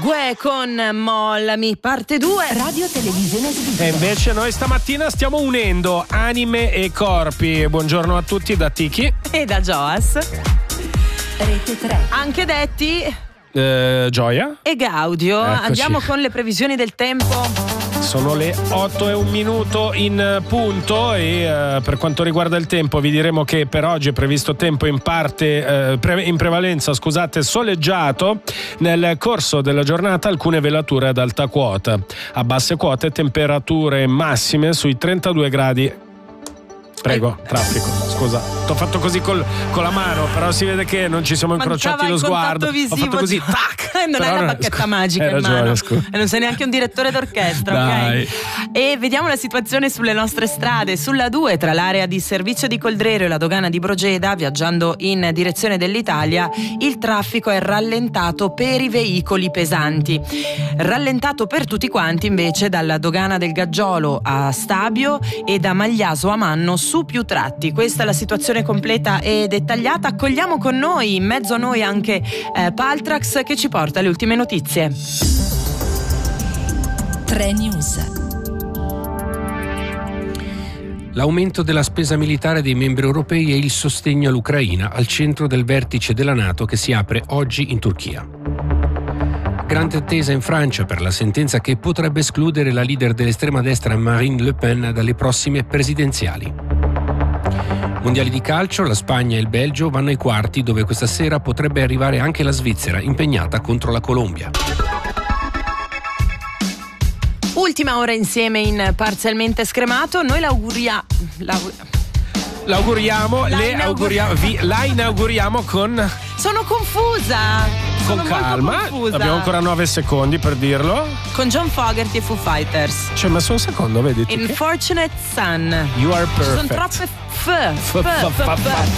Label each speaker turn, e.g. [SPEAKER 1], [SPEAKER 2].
[SPEAKER 1] Uè con Mollami, parte 2, Radio Televisione Svizzera.
[SPEAKER 2] E invece noi stamattina stiamo unendo anime e corpi. Buongiorno a tutti da Tiki
[SPEAKER 1] e da Joas.
[SPEAKER 3] Rete 3.
[SPEAKER 1] Anche detti
[SPEAKER 2] Gioia
[SPEAKER 1] e Gaudio.
[SPEAKER 2] Eccoci.
[SPEAKER 1] Andiamo con le previsioni del tempo.
[SPEAKER 2] Sono le 8:01 in punto e per quanto riguarda il tempo vi diremo che per oggi è previsto tempo in parte in prevalenza, soleggiato. Nel corso della giornata alcune velature ad alta quota, a basse quote temperature massime sui 32 gradi. Prego, traffico, scusa, t'ho fatto così con la mano, però si vede che non ci siamo incrociati lo sguardo.
[SPEAKER 1] Visivo,
[SPEAKER 2] ho fatto così, tac!
[SPEAKER 1] Non è la bacchetta magica in mano. E non sei neanche un direttore d'orchestra,
[SPEAKER 2] dai.
[SPEAKER 1] Ok? E vediamo la situazione sulle nostre strade. Sulla 2, tra l'area di servizio di Coldrero e la dogana di Brogeda, viaggiando in direzione dell'Italia, il traffico è rallentato per i veicoli pesanti. Rallentato per tutti quanti invece dalla dogana del Gaggiolo a Stabio e da Magliaso a Manno su più tratti. Questa è la situazione completa e dettagliata. Accogliamo con noi, in mezzo a noi anche Paltrax, che ci porta le ultime notizie.
[SPEAKER 3] 3 News.
[SPEAKER 4] L'aumento della spesa militare dei membri europei e il sostegno all'Ucraina al centro del vertice della NATO che si apre oggi in Turchia. Grande attesa in Francia per la sentenza che potrebbe escludere la leader dell'estrema destra Marine Le Pen dalle prossime presidenziali. Mondiali di calcio, la Spagna e il Belgio vanno ai quarti, dove questa sera potrebbe arrivare anche la Svizzera, impegnata contro la Colombia.
[SPEAKER 1] Ultima ora insieme in Parzialmente Scremato. Noi la
[SPEAKER 2] inauguriamo con...
[SPEAKER 1] Sono confusa!
[SPEAKER 2] Con calma, abbiamo ancora 9 secondi per dirlo.
[SPEAKER 1] Con John Fogerty e Foo Fighters.
[SPEAKER 2] Ci hai messo un secondo, vedi?
[SPEAKER 1] Unfortunate Son.
[SPEAKER 2] You are perfect.
[SPEAKER 1] Ci sono troppe